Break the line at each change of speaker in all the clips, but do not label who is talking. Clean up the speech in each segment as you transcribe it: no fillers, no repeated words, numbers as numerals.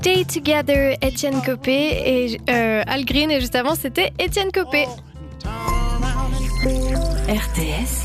Stay Together, Étienne Copé et Al Green, et juste avant c'était Étienne Copé.
RTS.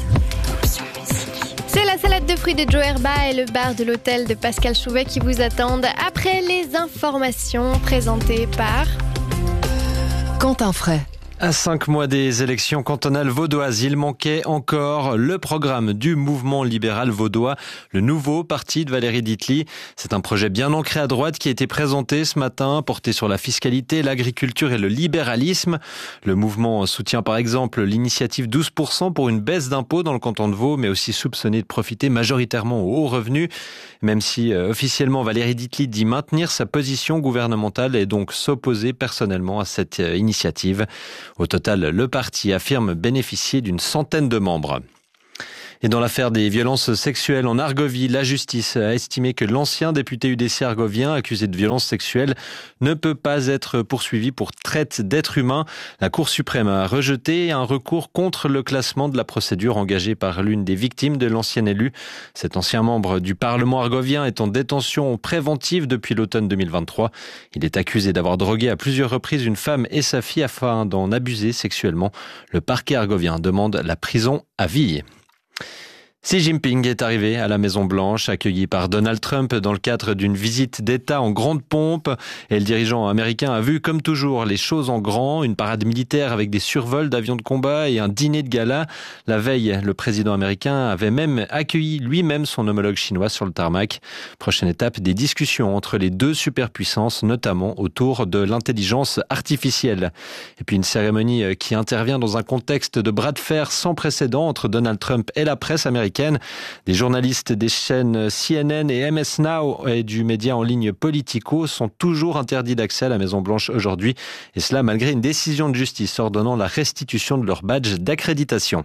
C'est la salade de fruits de Joe Herba et le bar de l'hôtel de Pascal Chouvet qui vous attendent après les informations présentées par
Quentin Fray.
À 5 mois des élections cantonales vaudoises, il manquait encore le programme du mouvement libéral vaudois, le nouveau parti de Valérie Ditely. C'est un projet bien ancré à droite qui a été présenté ce matin, porté sur la fiscalité, l'agriculture et le libéralisme. Le mouvement soutient par exemple l'initiative 12% pour une baisse d'impôts dans le canton de Vaud, mais aussi soupçonné de profiter majoritairement aux hauts revenus. Même si officiellement Valérie Ditely dit maintenir sa position gouvernementale et donc s'opposer personnellement à cette initiative. Au total, le parti affirme bénéficier d'une centaine de membres. Et dans l'affaire des violences sexuelles en Argovie, la justice a estimé que l'ancien député UDC argovien accusé de violences sexuelles ne peut pas être poursuivi pour traite d'êtres humains. La Cour suprême a rejeté un recours contre le classement de la procédure engagée par l'une des victimes de l'ancien élu. Cet ancien membre du Parlement argovien est en détention préventive depuis l'automne 2023. Il est accusé d'avoir drogué à plusieurs reprises une femme et sa fille afin d'en abuser sexuellement. Le parquet argovien demande la prison à vie. Xi Jinping est arrivé à la Maison-Blanche, accueilli par Donald Trump dans le cadre d'une visite d'État en grande pompe. Et le dirigeant américain a vu, comme toujours, les choses en grand, une parade militaire avec des survols d'avions de combat et un dîner de gala. La veille, le président américain avait même accueilli lui-même son homologue chinois sur le tarmac. Prochaine étape, des discussions entre les deux superpuissances, notamment autour de l'intelligence artificielle. Et puis une cérémonie qui intervient dans un contexte de bras de fer sans précédent entre Donald Trump et la presse américaine. Des journalistes des chaînes CNN et MS Now et du média en ligne Politico sont toujours interdits d'accès à la Maison-Blanche aujourd'hui. Et cela malgré une décision de justice ordonnant la restitution de leur badge d'accréditation.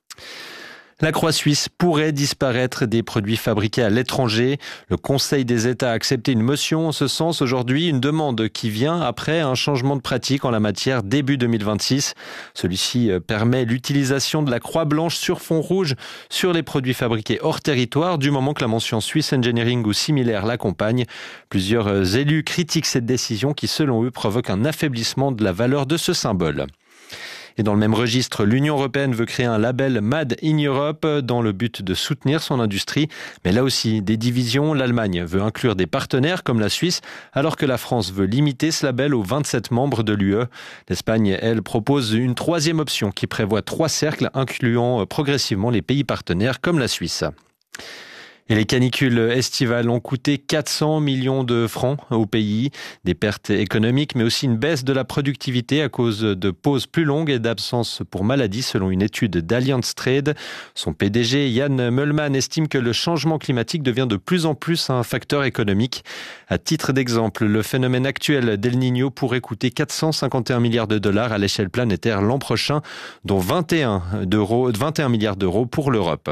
La croix suisse pourrait disparaître des produits fabriqués à l'étranger. Le Conseil des États a accepté une motion en ce sens aujourd'hui, une demande qui vient après un changement de pratique en la matière début 2026. Celui-ci permet l'utilisation de la croix blanche sur fond rouge sur les produits fabriqués hors territoire, du moment que la mention Swiss Engineering ou similaire l'accompagne. Plusieurs élus critiquent cette décision qui, selon eux, provoque un affaiblissement de la valeur de ce symbole. Et dans le même registre, l'Union européenne veut créer un label Made in Europe dans le but de soutenir son industrie. Mais là aussi, des divisions. L'Allemagne veut inclure des partenaires comme la Suisse, alors que la France veut limiter ce label aux 27 membres de l'UE. L'Espagne, elle, propose une troisième option qui prévoit 3 cercles, incluant progressivement les pays partenaires comme la Suisse. Et les canicules estivales ont coûté 400 millions de francs au pays. Des pertes économiques, mais aussi une baisse de la productivité à cause de pauses plus longues et d'absences pour maladie, selon une étude d'Allianz Trade. Son PDG, Jan Möllmann, estime que le changement climatique devient de plus en plus un facteur économique. À titre d'exemple, le phénomène actuel d'El Niño pourrait coûter 451 milliards de dollars à l'échelle planétaire l'an prochain, dont 21 milliards d'euros pour l'Europe.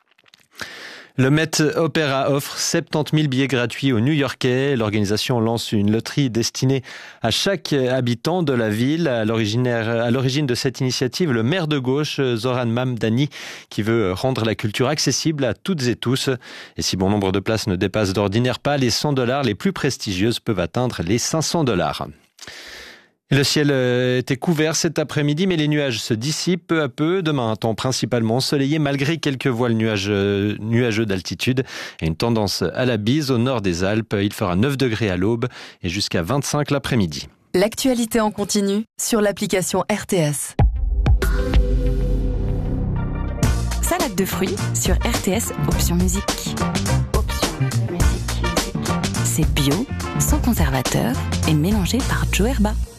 Le Met Opera offre 70 000 billets gratuits aux New-Yorkais. L'organisation lance une loterie destinée à chaque habitant de la ville. À l'origine de cette initiative, le maire de gauche, Zoran Mamdani, qui veut rendre la culture accessible à toutes et tous. Et si bon nombre de places ne dépassent d'ordinaire pas les $100, les plus prestigieuses peuvent atteindre les $500. Le ciel était couvert cet après-midi, mais les nuages se dissipent peu à peu. Demain, un temps principalement ensoleillé, malgré quelques voiles nuageux d'altitude et une tendance à la bise au nord des Alpes. Il fera 9 degrés à l'aube et jusqu'à 25 l'après-midi.
L'actualité en continu sur l'application RTS. Salade de fruits sur RTS, option musique. C'est bio, sans conservateur et mélangé par Joe Herba.